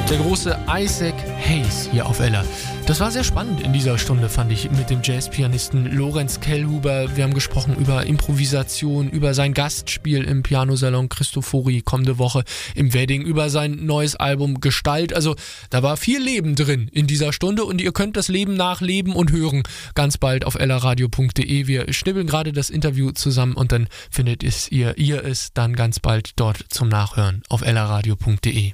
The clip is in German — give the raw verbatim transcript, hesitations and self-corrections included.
Der große Isaac Hayes hier auf Ella. Das war sehr spannend in dieser Stunde, fand ich, mit dem Jazzpianisten Lorenz Kellhuber. Wir haben gesprochen über Improvisation, über sein Gastspiel im Pianosalon Cristofori kommende Woche im Wedding, über sein neues Album Gestalt. Also da war viel Leben drin in dieser Stunde und ihr könnt das Leben nachleben und hören ganz bald auf ellaradio punkt de. Wir schnibbeln gerade das Interview zusammen und dann findet es ihr, ihr es dann ganz bald dort zum Nachhören auf ellaradio punkt de.